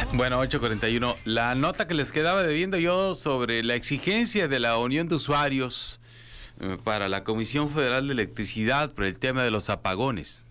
Bueno, 8:41. La nota que les quedaba debiendo yo sobre la exigencia de la Unión de Usuarios para la Comisión Federal de Electricidad por el tema de los apagones.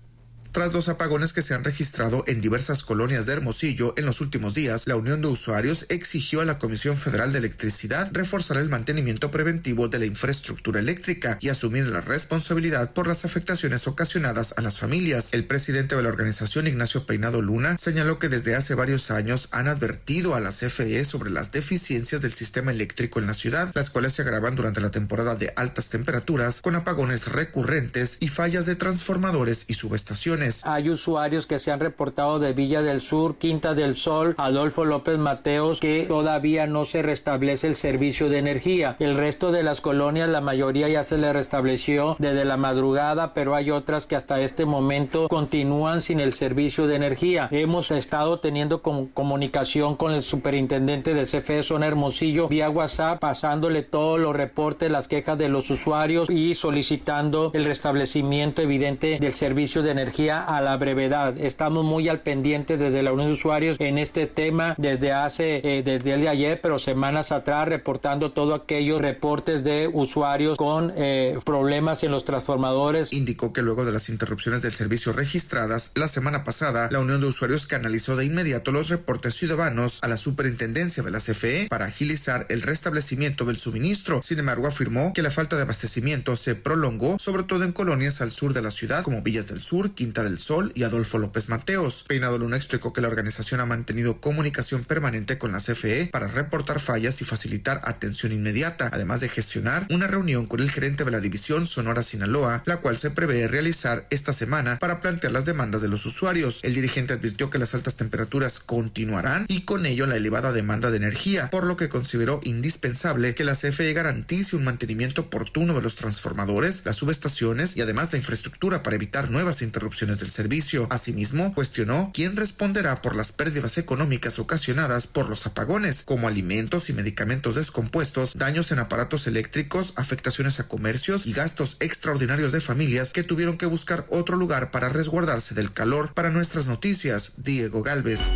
Tras los apagones que se han registrado en diversas colonias de Hermosillo en los últimos días, la Unión de Usuarios exigió a la Comisión Federal de Electricidad reforzar el mantenimiento preventivo de la infraestructura eléctrica y asumir la responsabilidad por las afectaciones ocasionadas a las familias. El presidente de la organización, Ignacio Peinado Luna, señaló que desde hace varios años han advertido a la CFE sobre las deficiencias del sistema eléctrico en la ciudad, las cuales se agravan durante la temporada de altas temperaturas, con apagones recurrentes y fallas de transformadores y subestaciones. Hay usuarios que se han reportado de Villa del Sur, Quinta del Sol, Adolfo López Mateos, que todavía no se restablece el servicio de energía. El resto de las colonias, la mayoría ya se le restableció desde la madrugada, pero hay otras que hasta este momento continúan sin el servicio de energía. Hemos estado teniendo comunicación con el superintendente de CFE Zona Hermosillo vía WhatsApp, pasándole todos los reportes, las quejas de los usuarios y solicitando el restablecimiento evidente del servicio de energía a la brevedad. Estamos muy al pendiente desde la Unión de Usuarios en este tema desde el día de ayer, pero semanas atrás, reportando todos aquellos reportes de usuarios con problemas en los transformadores. Indicó que luego de las interrupciones del servicio registradas la semana pasada, la Unión de Usuarios canalizó de inmediato los reportes ciudadanos a la superintendencia de la CFE para agilizar el restablecimiento del suministro. Sin embargo, afirmó que la falta de abastecimiento se prolongó, sobre todo en colonias al sur de la ciudad, como Villas del Sur, Quinta del Sol y Adolfo López Mateos. Peinado Luna explicó que la organización ha mantenido comunicación permanente con la CFE para reportar fallas y facilitar atención inmediata, además de gestionar una reunión con el gerente de la división Sonora-Sinaloa, la cual se prevé realizar esta semana para plantear las demandas de los usuarios. El dirigente advirtió que las altas temperaturas continuarán y con ello la elevada demanda de energía, por lo que consideró indispensable que la CFE garantice un mantenimiento oportuno de los transformadores, las subestaciones y además la infraestructura para evitar nuevas interrupciones del servicio. Asimismo, cuestionó quién responderá por las pérdidas económicas ocasionadas por los apagones, como alimentos y medicamentos descompuestos, daños en aparatos eléctricos, afectaciones a comercios y gastos extraordinarios de familias que tuvieron que buscar otro lugar para resguardarse del calor. Para Nuestras Noticias, Diego Galvez.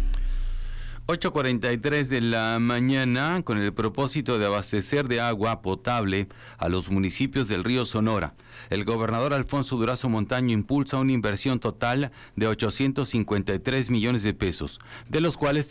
8:43 de la mañana, con el propósito de abastecer de agua potable a los municipios del río Sonora. El gobernador Alfonso Durazo Montaño impulsa una inversión total de 853 millones de pesos, de los cuales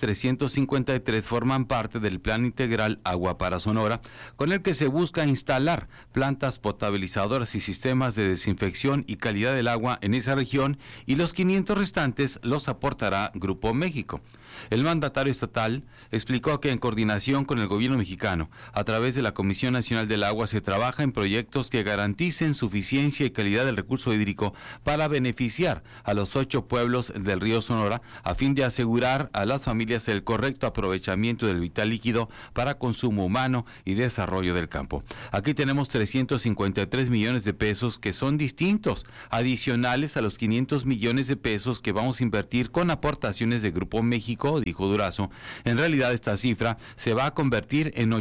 353 forman parte del Plan Integral Agua para Sonora, con el que se busca instalar plantas potabilizadoras y sistemas de desinfección y calidad del agua en esa región, y los 500 restantes los aportará Grupo México. El mandatario estatal explicó que en coordinación con el gobierno mexicano, a través de la Comisión Nacional del Agua, se trabaja en proyectos que garanticen suficiencia y calidad del recurso hídrico para beneficiar a los 8 pueblos del río Sonora, a fin de asegurar a las familias el correcto aprovechamiento del vital líquido para consumo humano y desarrollo del campo. Aquí tenemos 353 millones de pesos que son distintos, adicionales a los 500 millones de pesos que vamos a invertir con aportaciones de Grupo México, dijo Durazo. En realidad, esta cifra se va a convertir en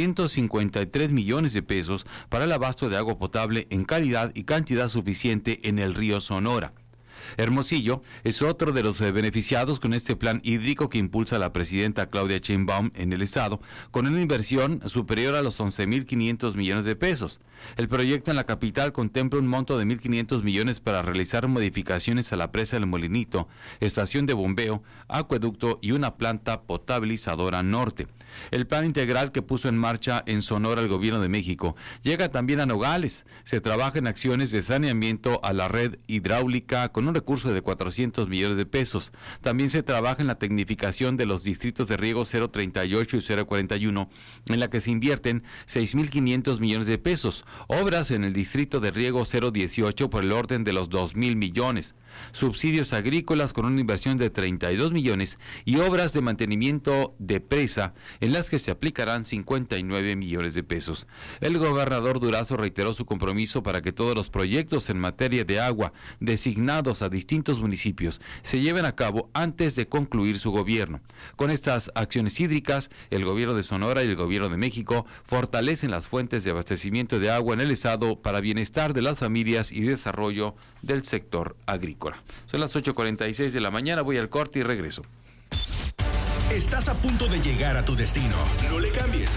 853 millones de pesos para el abasto de agua potable en calidad y cantidad suficiente en el río Sonora. Hermosillo es otro de los beneficiados con este plan hídrico que impulsa la presidenta Claudia Sheinbaum en el estado, con una inversión superior a los 11.500 millones de pesos. El proyecto en la capital contempla un monto de 1.500 millones para realizar modificaciones a la presa del Molinito, estación de bombeo, acueducto y una planta potabilizadora norte. El plan integral que puso en marcha en Sonora el gobierno de México llega también a Nogales. Se trabaja en acciones de saneamiento a la red hidráulica con un recurso de 400 millones de pesos. También se trabaja en la tecnificación de los distritos de riego 038 y 041, en la que se invierten 6.500 millones de pesos. Obras en el distrito de riego 018 por el orden de los 2.000 millones. Subsidios agrícolas con una inversión de 32 millones y obras de mantenimiento de presa en las que se aplicarán 59 millones de pesos. El gobernador Durazo reiteró su compromiso para que todos los proyectos en materia de agua designados a distintos municipios se lleven a cabo antes de concluir su gobierno. Con estas acciones hídricas, el gobierno de Sonora y el gobierno de México fortalecen las fuentes de abastecimiento de agua en el estado para bienestar de las familias y desarrollo del sector agrícola. Son las 8:46 de la mañana, voy al corte y regreso. Estás a punto de llegar a tu destino. No le cambies.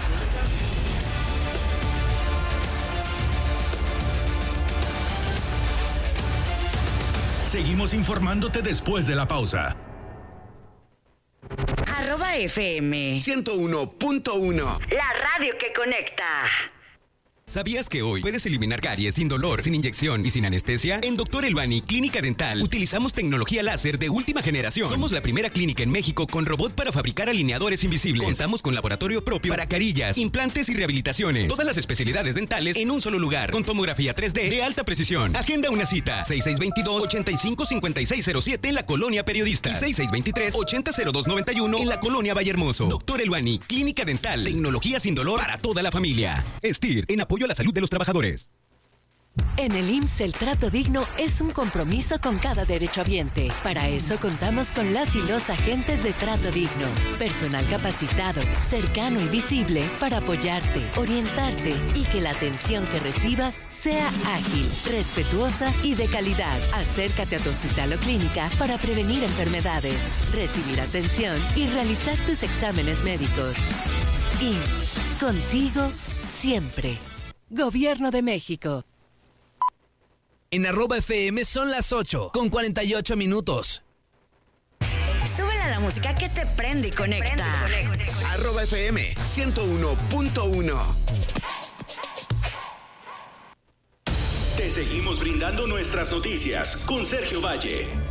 Seguimos informándote después de la pausa. @FM 101.1. La radio que conecta. ¿Sabías que hoy puedes eliminar caries sin dolor, sin inyección y sin anestesia? En Dr. Elbani Clínica Dental utilizamos tecnología láser de última generación. Somos la primera clínica en México con robot para fabricar alineadores invisibles. Contamos con laboratorio propio para carillas, implantes y rehabilitaciones. Todas las especialidades dentales en un solo lugar, con tomografía 3D de alta precisión. Agenda una cita, 6622-855607 en la Colonia Periodista y 6623-800291 en la Colonia Vallehermoso. Dr. Elbani Clínica Dental, tecnología sin dolor para toda la familia. STIR, en apoyo a la salud de los trabajadores. En el IMSS el trato digno es un compromiso con cada derechohabiente. Para eso contamos con las y los agentes de trato digno. Personal capacitado, cercano y visible para apoyarte, orientarte y que la atención que recibas sea ágil, respetuosa y de calidad. Acércate a tu hospital o clínica para prevenir enfermedades, recibir atención y realizar tus exámenes médicos. IMSS, contigo siempre. Gobierno de México. En @FM son las 8:48. Súbele a la música que te prende y conecta. @FM 101.1. Te seguimos brindando nuestras noticias con Sergio Valle.